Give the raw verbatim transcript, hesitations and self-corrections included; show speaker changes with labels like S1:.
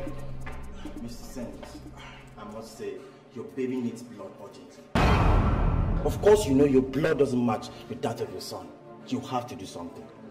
S1: Mister Sense, I must say, your baby needs blood urgently. Of course, you know your blood doesn't match with that of your son. You have to do something.